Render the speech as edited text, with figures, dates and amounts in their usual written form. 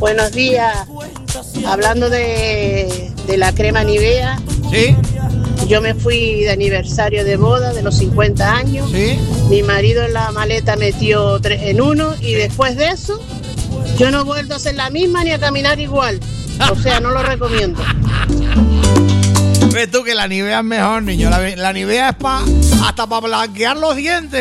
Buenos días. Hablando de la crema Nivea. Sí. Yo me fui de aniversario de boda de los 50 años. Sí. Mi marido en la maleta metió 3 en 1 y después de eso yo no he vuelto a hacer la misma ni a caminar igual. O sea, no lo recomiendo. Ves tú que la Nivea es mejor, niño. La Nivea es hasta para blanquear los dientes.